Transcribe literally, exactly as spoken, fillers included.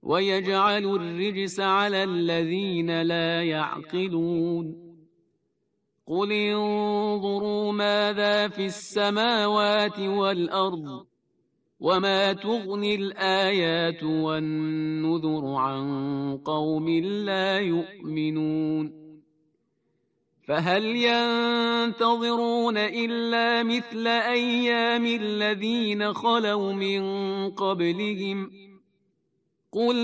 ويجعل الرجس على الذين لا يعقلون قل انظروا ماذا في السماوات والأرض وما تغني الآيات والنذر عن قوم لا يؤمنون فهل ينتظرون إلا مثل أيام الذين خلوا من قبلهم قل